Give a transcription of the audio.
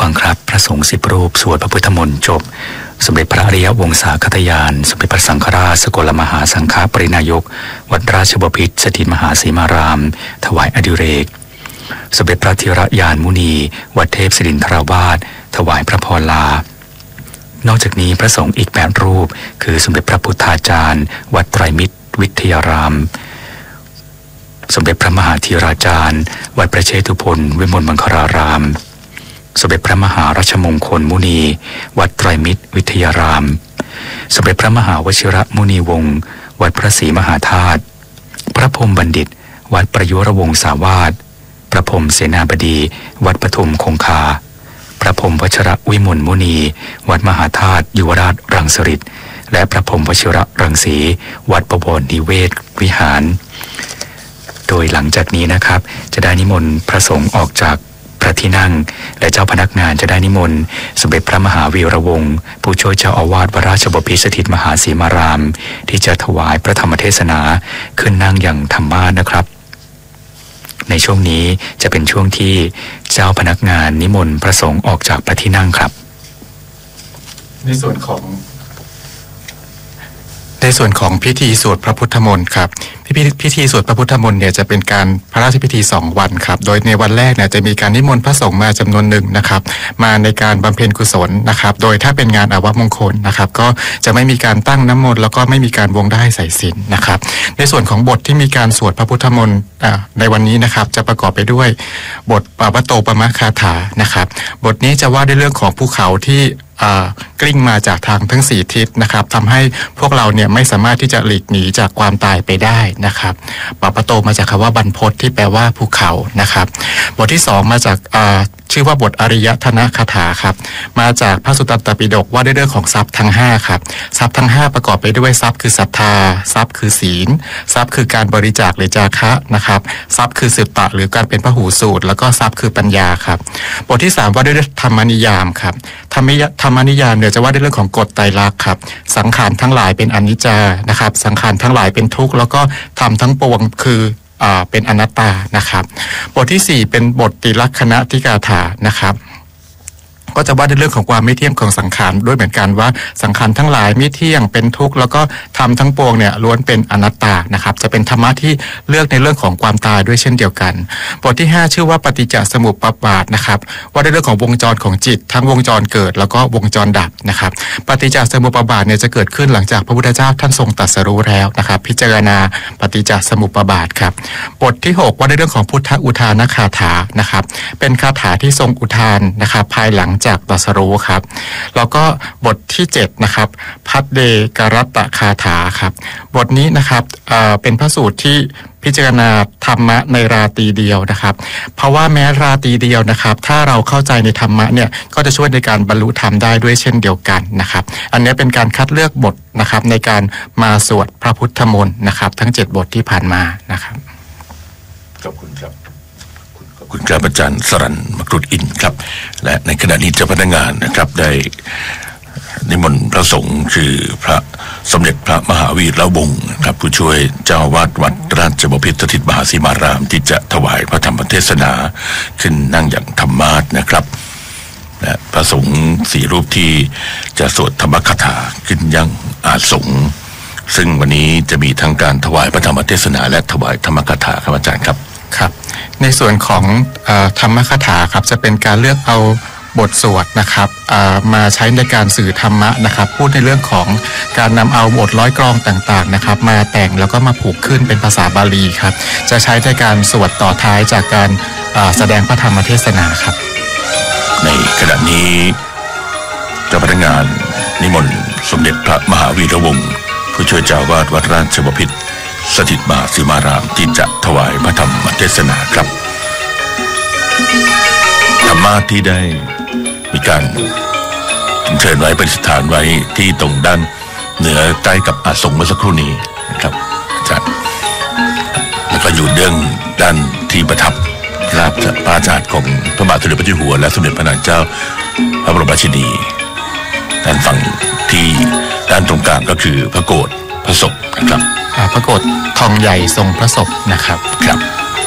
ฟังครับพระสงฆ์10 รูปสวดพระพุทธมนต์จบสมเด็จพระอริยวงศาคตยานสมเด็จพระสังฆราชสกลมหาสังฆปรินายกวัดราชบพิตรสถิตมหาสีมารามถวายอดิเรกสมเด็จพระธีรยานมุนีวัดเทพศิรินทราวาสถวายพระพรลานอกจากนี้พระสงฆ์อีก8 รูปคือสมเด็จพระพุทธาจารย์วัดไตรมิตรวิทยารามสมเด็จพระมหาธีราจารย์วัดพระเชตุพนวิมลมังคลารามสมเด็จพระมหารัชมงคลมุนีวัดไตรมิตรวิทยารามสมเด็จพระมหาวชิระมุนีวงศ์วัดพระศรีมหาธาตุพระพรหมบัณฑิตวัดประยุรวงศาวาสพระพรหมเสนาบดีวัดปทุมคงคาพระพรหมวชระวิมลมุนีวัดมหาธาตุยุวราชรังสฤษฎ์และพระพรหมวชิระรังสีวัดบวรนิเวศวิหารโดยหลังจากนี้นะครับจะได้นิมนต์พระสงฆ์ออกจากพระที่นั่งและเจ้าพนักงานจะได้นิมนต์สมเด็จพระมหาวีระวงศ์ผู้ช่วยเจ้าอาวาสวัดราชบพิตรสถิตมหาสีมารามที่จะถวายพระธรรมเทศนาขึ้นนั่งอย่างธรรมาสนะครับในช่วงนี้จะเป็นช่วงที่เจ้าพนักงานนิมนต์พระสงฆ์ออกจากพระที่นั่งครับในส่วนของพิธีสวดพระพุทธมนต์ครับพิธีสวดพระพุทธมนต์เนี่ยจะเป็นการพระราชพิธี2 วันครับโดยในวันแรกเนี่ยจะมีการนิมนต์พระสงฆ์มาจำนวนหนึ่งนะครับมาในการบำเพ็ญกุศลนะครับโดยถ้าเป็นงานอาวมงคลนะครับก็จะไม่มีการตั้งน้ำมนต์แล้วก็ไม่มีการวงได้ใส่ศีลนะครับในส่วนของบทที่มีการสวดพระพุทธมนต์ในวันนี้นะครับจะประกอบไปด้วยบทปวัตโตปมคาถานะครับบทนี้จะว่าด้วยเรื่องของภูเขาที่กลิ้งมาจากทางทั้ง4 ทิศนะครับทำให้พวกเราเนี่ยไม่สามารถที่จะหลีกหนีจากความตายไปได้นะครับปวัตโตมาจากคำว่าบรรพตที่แปลว่าภูเขานะครับบทที่2มาจากชื่อว่าบทอริยธนคาถาครับมาจากพระสุตตันตปิฎกว่าด้วยเรื่องของทรัพย์ทั้ง5ครับทรัพย์ทั้ง5ประกอบไปด้วยทรัพย์คือศรัทธาทรัพย์คือศีลทรัพย์คือการบริจาคหรือจาคะนะครับทรัพย์คือสืบต่อหรือการเป็นพหูสูตรแล้วก็ทรัพย์คือปัญญาครับบทที่3ว่าด้วยธรรมนิยามครับธรรมนิยามเนี่ยจะว่าด้วยเรื่องของกฎไตรลักษณ์ครับสังขารทั้งหลายเป็นอนิจจานะครับสังขารทั้งหลายเป็นทุกข์แล้วก็ธรรมทั้งปวงคือเป็นอนัตตานะครับบทที่4เป็นบทติลักขณทิกาถานะครับก็จะว่าในเรื่องของความไม่เที่ยงของสังขารด้วยเหมือนกันว่าสังขารทั้งหลายไม่เที่ยงเป็นทุกข์แล้วก็ธรรมทั้งปวงเนี่ยล้วนเป็นอนัตตานะครับจะเป็นธรรมะที่เลือกในเรื่องของความตายด้วยเช่นเดียวกันบทที่5ชื่อว่าปฏิจจสมุปบาทนะครับว่าในเรื่องของวงจรของจิตทั้งวงจรเกิดแล้วก็วงจรดับนะครับปฏิจจสมุปบาทเนี่ยจะเกิดขึ้นหลังจากพระพุทธเจ้าท่านทรงตรัสรู้แล้วนะครับพิจารณาปฏิจจสมุปบาทครับบทที่6ว่าในเรื่องของพุทธอุทานคาถานะครับเป็นคาถาที่ทรงอุทานนะครับภายหลังจากตรัสรู้ครับแล้วก็บทที่7นะครับพัดเดกรัตตคาถาครับบทนี้นะครับเป็นพระสูตรที่พิจารณาธรรมะในราตรีเดียวนะครับเพราะว่าแม้ราตรีเดียวนะครับถ้าเราเข้าใจในธรรมะเนี่ยก็จะช่วยในการบรรลุธรรมได้ด้วยเช่นเดียวกันนะครับอันนี้เป็นการคัดเลือกบทนะครับในการมาสวดพระพุทธมนต์นะครับทั้ง7 บทที่ผ่านมานะครับขอบคุณครับคุณครับอาจารย์สรัญมกรุฑอินทร์ครับและในขณะนี้เจ้าพนักงานนะครับได้นิมนต์พระสงฆ์คือพระสมเด็จพระมหาวีระวงศ์ครับผู้ช่วยเจ้าวาดวัดราชบพิตรสถิตมหาสีมารามที่จะถวายพระธรรมเทศนาขึ้นนั่งอย่างธรรมาสนะครับและพระสงฆ์4 รูปที่จะสวดธรรมคาถาขึ้นยังอาสงฆ์ซึ่งวันนี้จะมีทั้งการถวายพระธรรมเทศนาและถวายธรรมคาถาครับอาจารย์ครับครับในส่วนของธรรมคาถาครับจะเป็นการเลือกเอาบทสวดนะครับมาใช้ในการสื่อธรรมะนะครับพูดในเรื่องของการนำเอาบทร้อยกลองต่างๆนะครับมาแต่งแล้วก็มาผูกขึ้นเป็นภาษาบาลีครับจะใช้ในการสวดต่อท้ายจากการแสดงพระธรรมเทศนาครับในขณะนี้เจ้าพนักงานนิมนต์สมเด็จพระมหาวีระวงศ์ผู้ช่วยเจ้าวาดวัดราชบพิตรสถิตมหาสีมารามที่จะถวายพระธรรมเทศนาครับธรรมะที่ได้มีการเชิญไว้ประดิษฐานไว้ที่ตรงด้านเหนือใกล้กับอาสงฆ์เมื่อสักครู่นี้นะครับอาจารย์แล้วก็อยู่เบื้องด้านที่ประทับพระอาจารย์ของพระบาทสมเด็จพระเจ้าอยู่หัวและสมเด็จพระนางเจ้าพระบรมราชินีด้านฝั่งที่ด้านตรงกลางก็คือพระโกฐพระศพนะครับพระโกฐทองใหญ่ทรงพระศพนะครับครับ